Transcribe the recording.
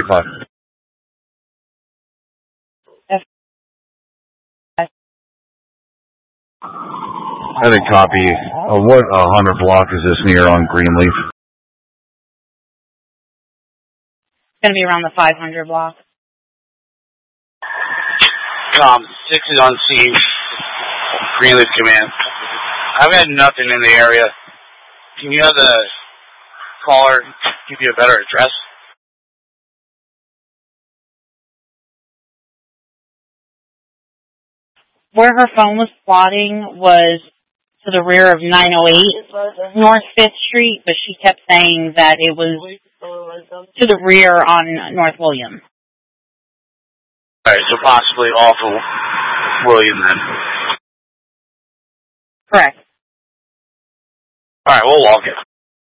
5. I didn't copy. What 100 block is this near on Greenleaf? It's going to be around the 500 block. 6 is on scene. Greenleaf Command. I've had nothing in the area. Can you have the caller give you a better address? Where her phone was plotting was to the rear of 908 North 5th Street, but she kept saying that it was to the rear on North William. Alright, so possibly off of William then. Correct. Alright, we'll walk it.